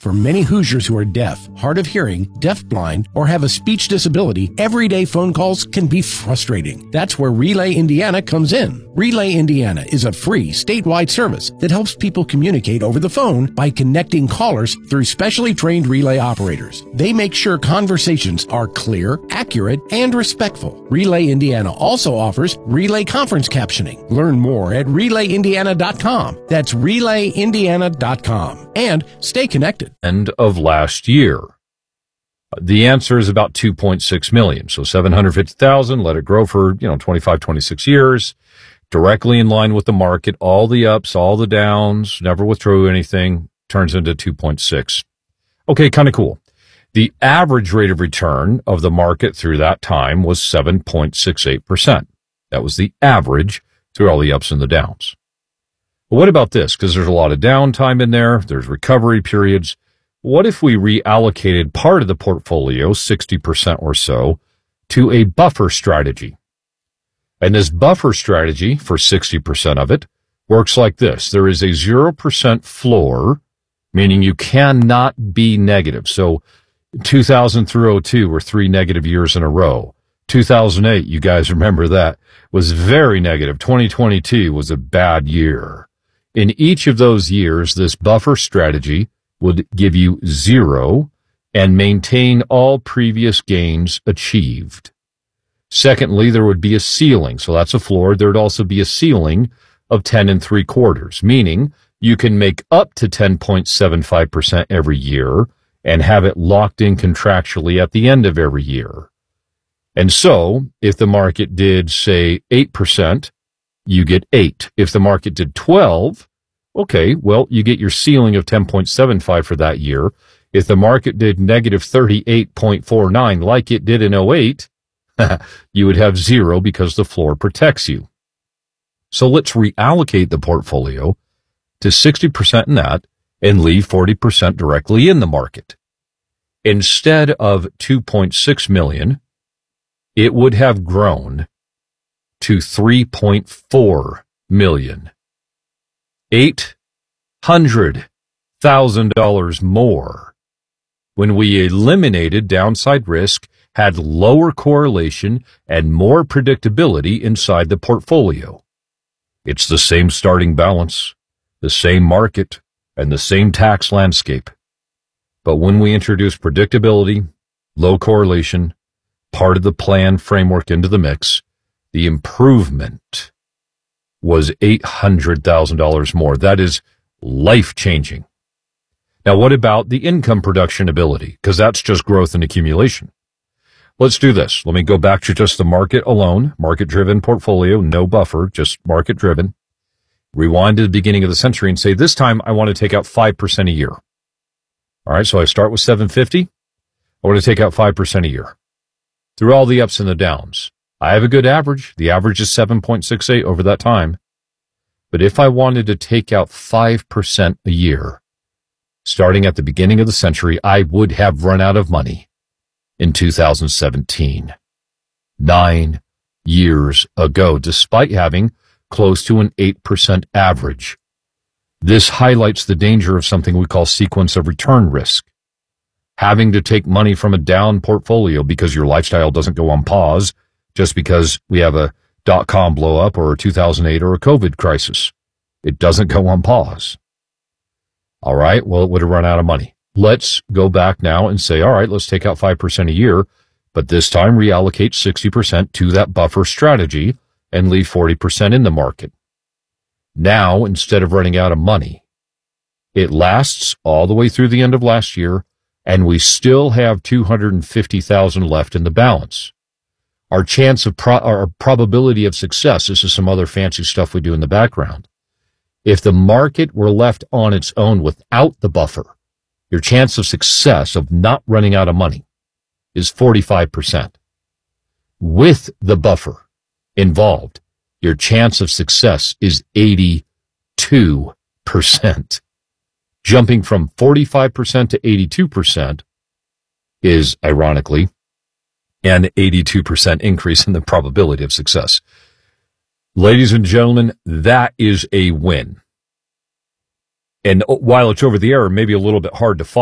For many Hoosiers who are deaf, hard of hearing, deafblind, or have a speech disability, everyday phone calls can be frustrating. That's where Relay Indiana comes in. Relay Indiana is a free statewide service that helps people communicate over the phone by connecting callers through specially trained relay operators. They make sure conversations are clear, accurate, and respectful. Relay Indiana also offers relay conference captioning. Learn more at relayindiana.com. That's relayindiana.com. And stay connected. End of last year. The answer is about 2.6 million. So 750,000, let it grow for, 25, 26 years, directly in line with the market, all the ups, all the downs, never withdrew anything, turns into 2.6. Okay, kind of cool. The average rate of return of the market through that time was 7.68%. That was the average through all the ups and the downs. But what about this? Because there's a lot of downtime in there. There's recovery periods. What if we reallocated part of the portfolio, 60% or so, to a buffer strategy? And this buffer strategy, for 60% of it, works like this. There is a 0% floor, meaning you cannot be negative. So 2000 through 2002 were 3 negative years in a row. 2008, you guys remember that, was very negative. 2022 was a bad year. In each of those years, this buffer strategy would give you 0 and maintain all previous gains achieved. Secondly, there would be a ceiling. So that's a floor. There would also be a ceiling of 10 3/4, meaning you can make up to 10.75% every year and have it locked in contractually at the end of every year. And so if the market did, say, 8%, you get 8. If the market did 12, okay, well, you get your ceiling of 10.75 for that year. If the market did negative 38.49 like it did in 08, you would have 0 because the floor protects you. So let's reallocate the portfolio to 60% in that and leave 40% directly in the market. Instead of 2.6 million, it would have grown to 3.4 million. $800,000 more when we eliminated downside risk, had lower correlation, and more predictability inside the portfolio. It's the same starting balance, the same market, and the same tax landscape. But when we introduce predictability, low correlation, part of the plan framework into the mix, the improvement was $800,000 more. That is life-changing. Now, what about the income production ability? Because that's just growth and accumulation. Let's do this. Let me go back to just the market alone, market-driven portfolio, no buffer, just market-driven. Rewind to the beginning of the century and say, this time I want to take out 5% a year. All right, so I start with 750. I want to take out 5% a year. Through all the ups and the downs, I have a good average. The average is 7.68 over that time. But if I wanted to take out 5% a year, starting at the beginning of the century, I would have run out of money in 2017. 9 years ago, despite having close to an 8% average. This highlights the danger of something we call sequence of return risk. Having to take money from a down portfolio because your lifestyle doesn't go on pause just because we have a .com blow up or a 2008 or a COVID crisis. It doesn't go on pause. All right, well, it would have run out of money. Let's go back now and say, all right, let's take out 5% a year, but this time reallocate 60% to that buffer strategy and leave 40% in the market. Now, instead of running out of money, it lasts all the way through the end of last year, and we still have 250,000 left in the balance. Our chance of our probability of success, this is some other fancy stuff we do in the background. If the market were left on its own without the buffer, your chance of success of not running out of money is 45%. With the buffer involved, your chance of success is 82%. Jumping from 45% to 82% is, ironically, an 82% increase in the probability of success. Ladies and gentlemen, that is a win. And while it's over the air, maybe a little bit hard to follow,